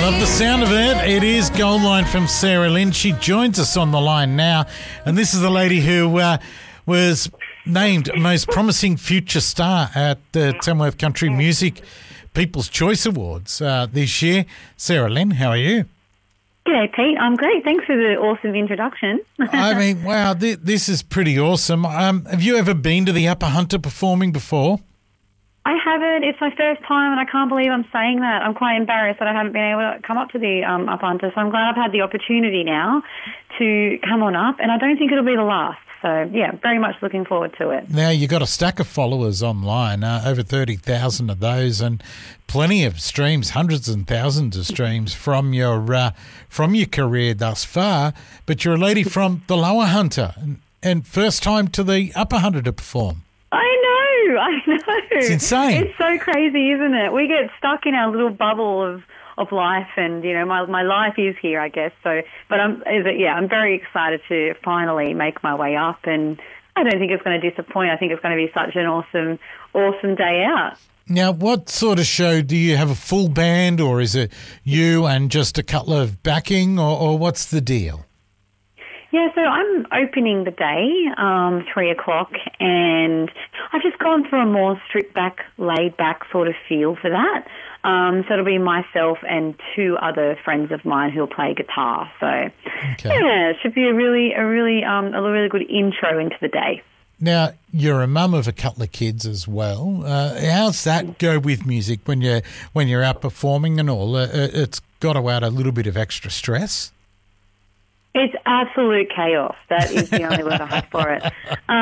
Love the sound of it. It is Goldline from Sarah Lynn. She joins us on the line now. And this is the lady who was named Most Promising Future Star at the Tamworth Country Music People's Choice Awards this year. Sarah Lynn, how are you? G'day, Pete. I'm great. Thanks for the awesome introduction. I mean, wow, this is pretty awesome. Have you ever been to the Upper Hunter performing before? I haven't. It's my first time, and I can't believe I'm saying that. I'm quite embarrassed that I haven't been able to come up to the Upper Hunter, so I'm glad I've had the opportunity now to come on up, and I don't think it'll be the last. So, yeah, very much looking forward to it. Now, you've got a stack of followers online, over 30,000 of those, and plenty of streams, hundreds and thousands of streams from your career thus far. But you're a lady from the Lower Hunter and first time to the Upper Hunter to perform. I know. It's insane. It's so crazy, isn't it? We get stuck in our little bubble of life, and you know, my life is here, I guess. So, but I'm very excited to finally make my way up, and I don't think it's going to disappoint. I think it's going to be such an awesome day out. Now, what sort of show do you have? A full band, or is it you and just a couple of backing, or what's the deal? Yeah, so I'm opening the day, 3 o'clock, and I've just gone for a more stripped-back, laid-back sort of feel for that. So it'll be myself and two other friends of mine who'll play guitar. So, yeah, it should be a really good intro into the day. Now, you're a mum of a couple of kids as well. How's that go with music when you're out performing and all? It's got to add a little bit of extra stress. It's absolute chaos. That is the only word I have for it.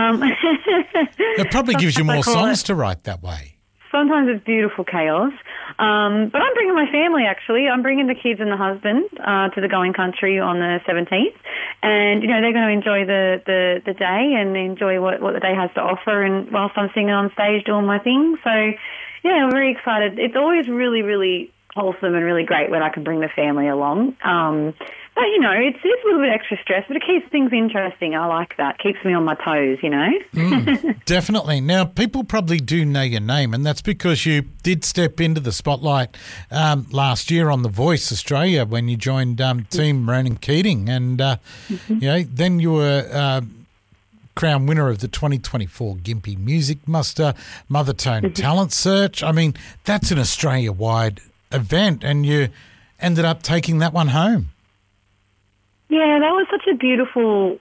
It probably gives you more songs to write that way. Sometimes it's beautiful chaos. But I'm bringing my family, actually. I'm bringing the kids and the husband to the Going Country on the 17th. And, you know, they're going to enjoy the day and enjoy what the day has to offer, and whilst I'm singing on stage doing my thing. So, yeah, I'm very excited. It's always really, really wholesome and really great when I can bring the family along. But, you know, it's a little bit extra stress, but it keeps things interesting. I like that. Keeps me on my toes, you know. Definitely. Now, people probably do know your name, and that's because you did step into the spotlight last year on The Voice Australia when you joined Team Ronan Keating. And, you know, then you were crown winner of the 2024 Gympie Music Muster Mother Tone Talent Search. I mean, that's an Australia-wide event, and you ended up taking that one home. Yeah, that was such a beautiful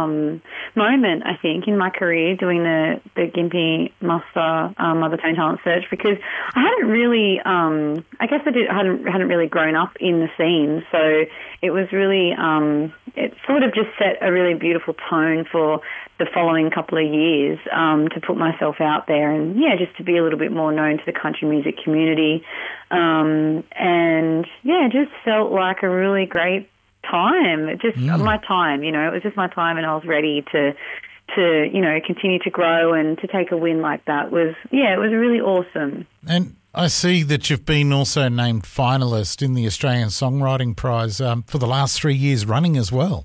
moment, I think, in my career doing the Gympie Muster Mother Tone Talent Search, because I hadn't really, I hadn't really grown up in the scene, so it was really, it sort of just set a really beautiful tone for the following couple of years to put myself out there and, yeah, just to be a little bit more known to the country music community, and, yeah, it just felt like a really great time. My time, you know, it was just my time, and I was ready to you know, continue to grow, and to take a win like that was really awesome. And I see that you've been also named finalist in the Australian Songwriting Prize for the last 3 years running as well.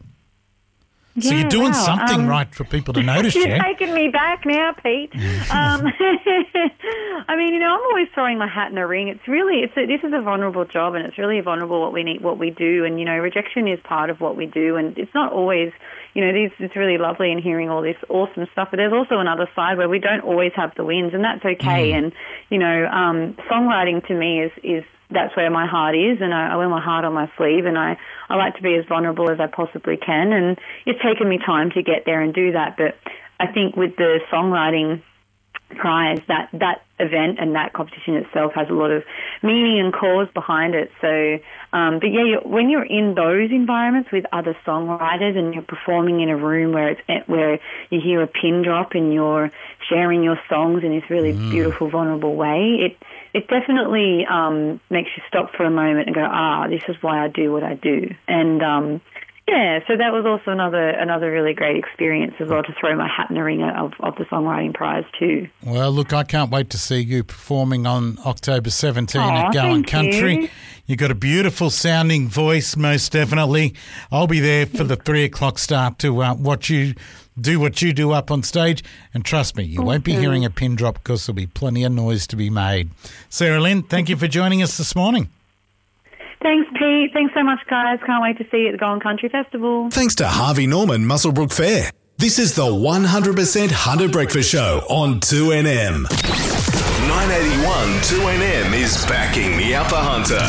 So you're doing something right for people to notice you. You're taking me back now, Pete. I mean, you know, I'm always throwing my hat in the ring. This is a vulnerable job, and it's really vulnerable what we do. And, you know, rejection is part of what we do, and it's not always, you know, it's really lovely and hearing all this awesome stuff, but there's also another side where we don't always have the wins, and that's okay. And, you know, songwriting to me is that's where my heart is, and I wear my heart on my sleeve, and I like to be as vulnerable as I possibly can, and it's taken me time to get there and do that. But I think with the songwriting prize, that event and that competition itself has a lot of meaning and cause behind it. So, but yeah, when you're in those environments with other songwriters and you're performing in a room where you hear a pin drop and you're sharing your songs in this really beautiful, vulnerable way, it definitely makes you stop for a moment and go, this is why I do what I do. And yeah, so that was also another really great experience as well, to throw my hat in the ring of the songwriting prize too. Well, look, I can't wait to see you performing on October 17 at Going Country. You've got a beautiful sounding voice, most definitely. I'll be there for the 3 o'clock start to watch you do what you do up on stage. And trust me, you won't be hearing a pin drop, because there'll be plenty of noise to be made. Sarah Lynn, thank you for joining us this morning. Thanks, Pete. Thanks so much, guys. Can't wait to see you at the Golden Country Festival. Thanks to Harvey Norman Muswellbrook Fair. This is the 100% Hunter Breakfast Show on 2NM. 981 2NM is backing the Upper Hunter.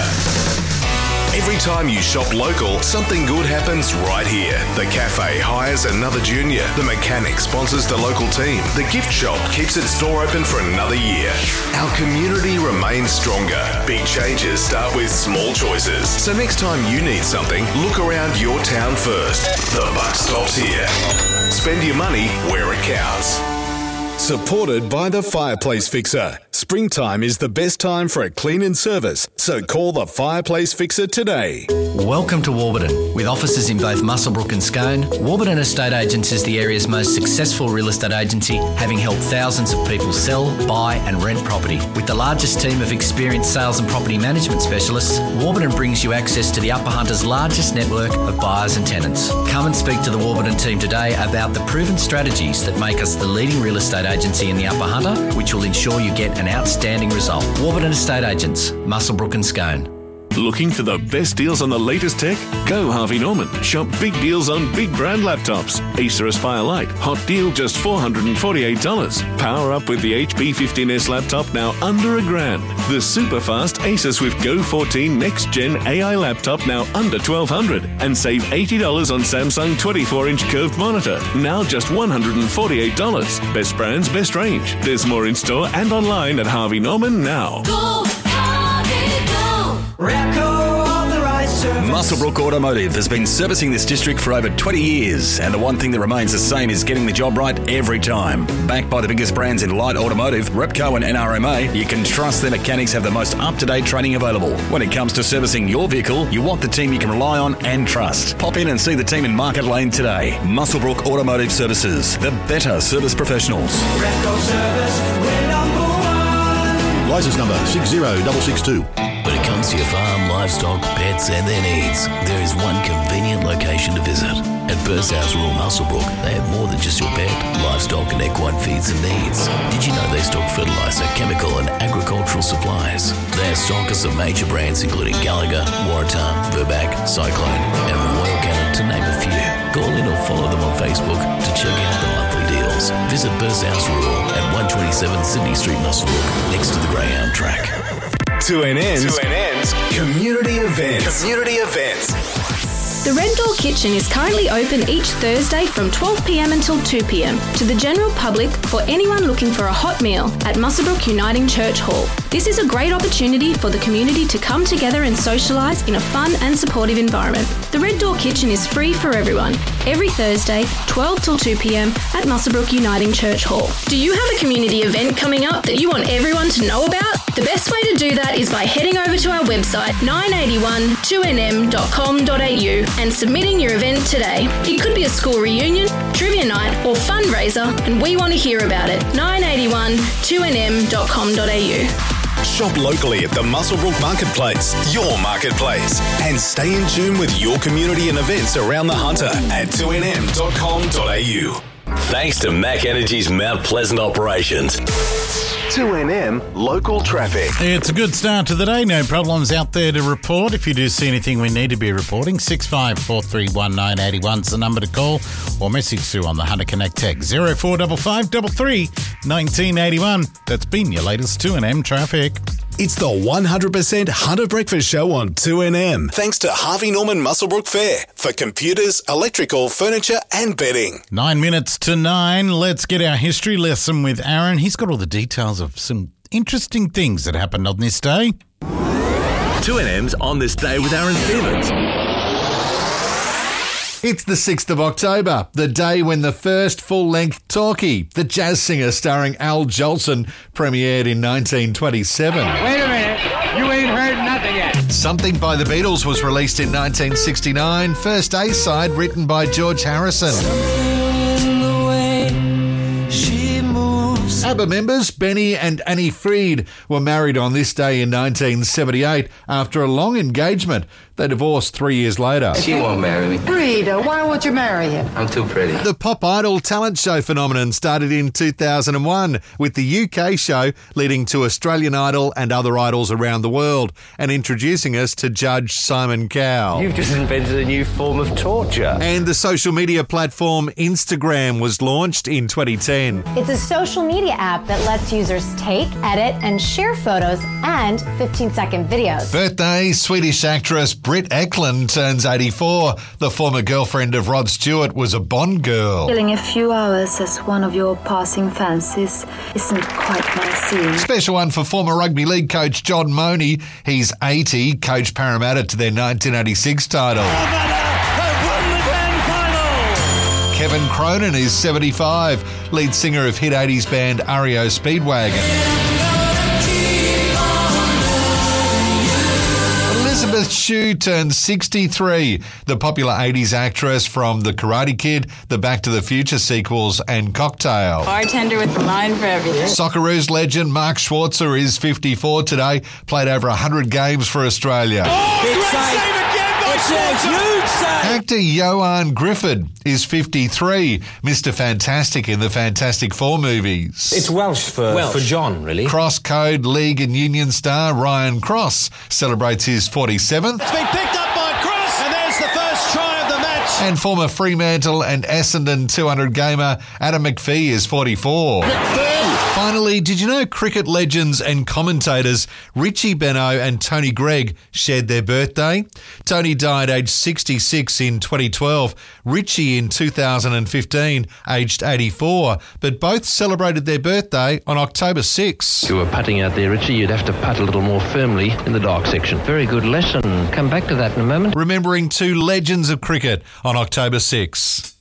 Every time you shop local, something good happens right here. The cafe hires another junior. The mechanic sponsors the local team. The gift shop keeps its door open for another year. Our community remains stronger. Big changes start with small choices. So next time you need something, look around your town first. The buck stops here. Spend your money where it counts. Supported by the Fireplace Fixer. Springtime is the best time for a clean and service, so call the Fireplace Fixer today. Welcome to Warburton. With offices in both Muswellbrook and Scone, Warburton Estate Agents is the area's most successful real estate agency, having helped thousands of people sell, buy and rent property. With the largest team of experienced sales and property management specialists, Warburton brings you access to the Upper Hunter's largest network of buyers and tenants. Come and speak to the Warburton team today about the proven strategies that make us the leading real estate agency in the Upper Hunter, which will ensure you get an outstanding result. Warburton Estate Agents, Muswellbrook and Scone. Looking for the best deals on the latest tech? Go Harvey Norman. Shop big deals on big brand laptops. Acer Aspire Lite. Hot deal just $448. Power up with the HP 15S laptop now under $1,000. The super fast Acer Swift Go 14 Next Gen AI laptop now under $1,200. And save $80 on Samsung 24-inch curved monitor. Now just $148. Best brands, best range. There's more in store and online at Harvey Norman now. Go, Harvey, go. Repco authorized service. Muswellbrook Automotive has been servicing this district for over 20 years, and the one thing that remains the same is getting the job right every time. Backed by the biggest brands in light automotive, Repco and NRMA, you can trust their mechanics have the most up-to-date training available. When it comes to servicing your vehicle, you want the team you can rely on and trust. Pop in and see the team in Market Lane today. Muswellbrook Automotive Services, the better service professionals. Repco service, we're number one. License number 60662. When it comes to your farm, livestock, pets and their needs, there is one convenient location to visit. At Bursthouse Rural Muswellbrook, they have more than just your pet, livestock and equine feeds and needs. Did you know they stock fertiliser, chemical and agricultural supplies? They are stockers of major brands including Gallagher, Waratah, Burback, Cyclone and Royal Canin, to name a few. Call in or follow them on Facebook to check out the monthly deals. Visit Bursthouse Rural at 127 Sydney Street, Muswellbrook, next to the Greyhound track. 2NM's Community Events. Community Events. The Red Door Kitchen is currently open each Thursday from 12 p.m. until 2 p.m. to the general public for anyone looking for a hot meal at Muswellbrook Uniting Church Hall. This is a great opportunity for the community to come together and socialise in a fun and supportive environment. The Red Door Kitchen is free for everyone, every Thursday, 12 till 2 p.m. at Muswellbrook Uniting Church Hall. Do you have a community event coming up that you want everyone to know about? The best way to do that is by heading over to our website 981-2nm.com.au and submitting your event today. It could be a school reunion, trivia night or fundraiser, and we want to hear about it. 981-2nm.com.au. Shop locally at the Muswellbrook Marketplace, your marketplace, and stay in tune with your community and events around the Hunter at 2nm.com.au. Thanks to Mac Energy's Mount Pleasant operations. 2NM Local Traffic. It's a good start to the day. No problems out there to report. If you do see anything we need to be reporting, 65431981 is the number to call, or message through on the Hunter Connect text 045533 1981. That's been your latest 2NM traffic. It's the 100% Hunter Breakfast Show on 2NM. Thanks to Harvey Norman Muswellbrook Fair for computers, electrical, furniture and bedding. 9 minutes to 9. Let's get our history lesson with Aaron. He's got all the details of some interesting things that happened on this day. 2NM's On This Day with Aaron Stevens. It's the 6th of October, the day when the first full-length talkie, The Jazz Singer starring Al Jolson, premiered in 1927. Wait a minute, you ain't heard nothing yet. Something by the Beatles was released in 1969, first A-side written by George Harrison. ABBA members Benny and Annie Fried were married on this day in 1978 after a long engagement. They divorced 3 years later. She won't marry me. Rita, why won't you marry him? I'm too pretty. The Pop Idol talent show phenomenon started in 2001 with the UK show leading to Australian Idol and other idols around the world and introducing us to Judge Simon Cowell. You've just invented a new form of torture. And the social media platform Instagram was launched in 2010. It's a social media app that lets users take, edit, and share photos and 15-second videos. Birthday, Swedish actress Britt Ekland turns 84. The former girlfriend of Rod Stewart was a Bond girl. Killing a few hours as one of your passing fancies isn't quite my scene. Special one for former rugby league coach John Money. He's 80, coached Parramatta to their 1986 title. Kevin Cronin is 75, lead singer of hit 80s band REO Speedwagon. Elizabeth Shue turned 63, the popular 80s actress from The Karate Kid, the Back to the Future sequels and Cocktail. Bartender with the mind for everything. Socceroos legend Mark Schwarzer is 54 today, played over 100 games for Australia. Actor Johan Griffith is 53, Mr. Fantastic in the Fantastic Four movies. It's Welsh for John, really. Cross Code League and Union star Ryan Cross celebrates his 47th. It's been picked up by Cross, and there's the first try of the match. And former Fremantle and Essendon 200 gamer Adam McPhee is 44. Finally, did you know cricket legends and commentators Richie Benaud and Tony Greig shared their birthday? Tony died aged 66 in 2012, Richie in 2015, aged 84, but both celebrated their birthday on October 6. If you were putting out there, Richie, you'd have to putt a little more firmly in the dark section. Very good lesson. Come back to that in a moment. Remembering two legends of cricket on October 6.